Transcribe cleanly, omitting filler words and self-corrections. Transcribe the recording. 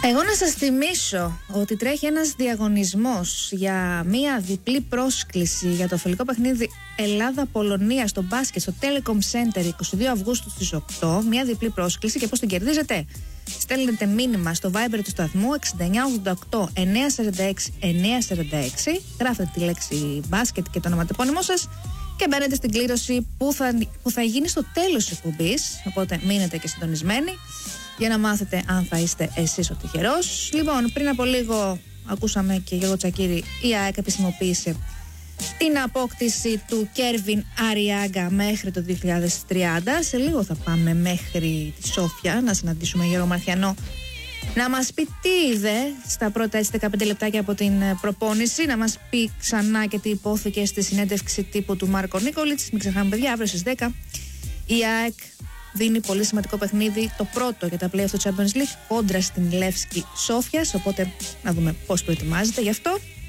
Εγώ να σας θυμίσω ότι τρέχει ένας διαγωνισμός για μία διπλή πρόσκληση για το φιλικό παιχνίδι Ελλάδα-Πολωνία στο μπάσκετ στο Telecom Center 22 Αυγούστου στις 8. Μία διπλή πρόσκληση και πώς την κερδίζετε? Στέλνετε μήνυμα στο Viber του σταθμού 6988 946 946, γράφετε τη λέξη μπάσκετ και το ονοματεπώνυμό σας και μπαίνετε στην κλήρωση που θα γίνει στο τέλος της εκπομπής. Οπότε μείνετε και συντονισμένοι για να μάθετε αν θα είστε εσείς ο τυχερός. Λοιπόν, πριν από λίγο ακούσαμε και Γιώργο Τσακίρη, η ΑΕΚ επισημοποίησε την απόκτηση του Κέρβιν Αριάγκα μέχρι το 2030. Σε λίγο θα πάμε μέχρι τη Σόφια να συναντήσουμε Γιώργο Μαρθιανό να μας πει τι είδε στα πρώτα 15 λεπτάκια από την προπόνηση, να μας πει ξανά και τι υπόθηκε στη συνέντευξη τύπου του Μάρκο Νίκολιτς. Μην ξεχνάμε, παιδιά, αύριο στις 10 η ΑΕΚ δίνει πολύ σημαντικό παιχνίδι, το πρώτο για τα play-off του Champions League κόντρα στην Λεύσκη Σόφιας, οπότε να δούμε πώς προετοιμάζεται γι' αυτό.